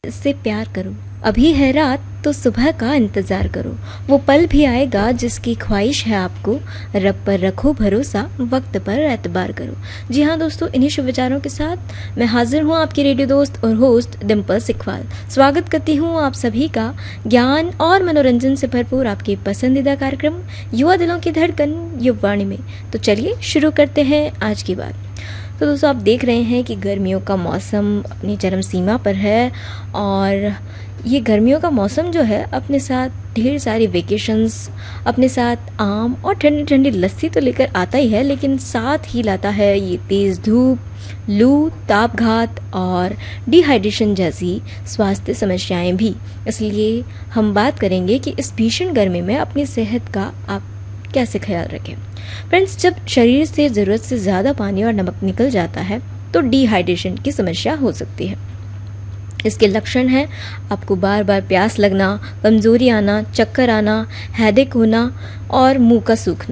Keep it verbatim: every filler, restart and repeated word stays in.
से प्यार करो, अभी है रात तो सुबह का इंतजार करो, वो पल भी आएगा जिसकी ख्वाहिश है आपको, रब पर रखो भरोसा, वक्त पर एतबार करो। जी हाँ दोस्तों, इन्हीं शुभ विचारों के साथ मैं हाजिर हूँ आपकी रेडियो दोस्त और होस्ट डिम्पल सिकवाल। स्वागत करती हूँ आप सभी का ज्ञान और मनोरंजन से भरपूर आपके पसंदीदा कार्यक्रम युवा दिलों की धड़कन युवावाणी में। तो चलिए शुरू करते हैं आज की बात। तो दोस्तों, आप देख रहे हैं कि गर्मियों का मौसम अपनी चरम सीमा पर है और ये गर्मियों का मौसम जो है अपने साथ ढेर सारी वेकेशंस, अपने साथ आम और ठंडी ठंडी लस्सी तो लेकर आता ही है, लेकिन साथ ही लाता है ये तेज़ धूप, लू, तापघात और डिहाइड्रेशन जैसी स्वास्थ्य समस्याएं भी। इसलिए हम बात करेंगे कि इस भीषण गर्मी में अपनी सेहत का आप कैसे ख्याल रखें। फ्रेंड्स, जब शरीर से ज़रूरत से ज़्यादा पानी और नमक निकल जाता है तो डिहाइड्रेशन की समस्या हो सकती है। इसके लक्षण हैं आपको बार बार प्यास लगना, कमज़ोरी आना, चक्कर आना, हेडेक होना और मुंह का सूखना।